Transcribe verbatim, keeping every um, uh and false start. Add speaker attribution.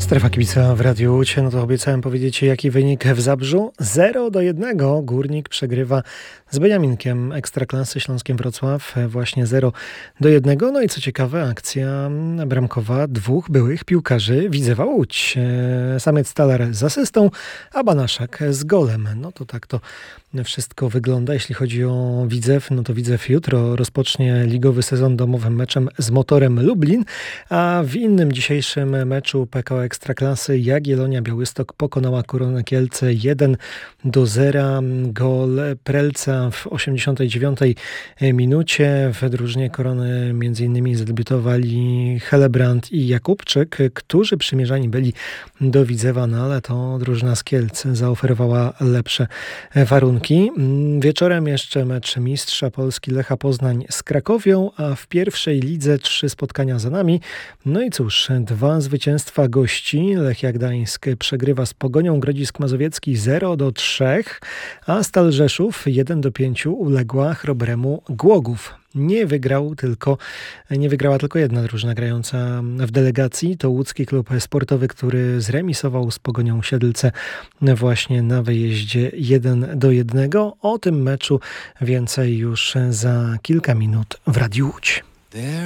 Speaker 1: Strefa kibica w Radiu Łódź. No to obiecałem powiedzieć, jaki wynik w Zabrzu. zero do jednego. Górnik przegrywa z Beniaminkiem Ekstraklasy Śląskiem Wrocław. Właśnie zero do jednego. No i co ciekawe, akcja bramkowa dwóch byłych piłkarzy Widzewa Łódź. Samiec Talar z asystą, a Banaszak z golem. No to tak to wszystko wygląda. Jeśli chodzi o Widzew, no to Widzew jutro rozpocznie ligowy sezon domowym meczem z Motorem Lublin, a w innym dzisiejszym meczu P K O Ekstraklasy Jagiellonia Białystok pokonała Koronę Kielce jeden do zera. Gol Prelca w osiemdziesiątej dziewiątej minucie. W drużynie Korony między innymi zadebiutowali Helebrand i Jakubczyk, którzy przymierzani byli do Widzewa, no ale to drużyna z Kielc zaoferowała lepsze warunki. Wieczorem jeszcze mecz mistrza Polski Lecha Poznań z Krakowią, a w pierwszej lidze trzy spotkania za nami. No i cóż, dwa zwycięstwa gości. Lechia Gdańsk przegrywa z Pogonią Grodzisk Mazowiecki zero do trzech, a Stal Rzeszów jeden do pięciu uległa Chrobremu Głogów. Nie wygrał tylko, nie wygrała tylko jedna drużyna grająca w delegacji. To łódzki klub sportowy, który zremisował z Pogonią Siedlce właśnie na wyjeździe jeden do jednego. O tym meczu więcej już za kilka minut w Radiu Łódź.